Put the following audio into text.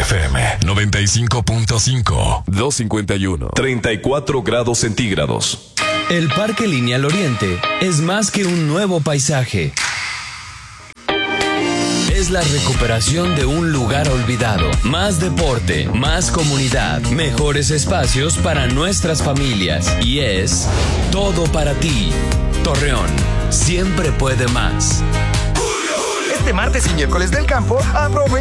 FM 95.5. 251. 34 grados centígrados. El Parque Lineal Oriente es más que un nuevo paisaje. Es la recuperación de un lugar olvidado. Más deporte, más comunidad, mejores espacios para nuestras familias. Y es todo para ti. Torreón, siempre puede más. Este martes y miércoles del campo, aprovecha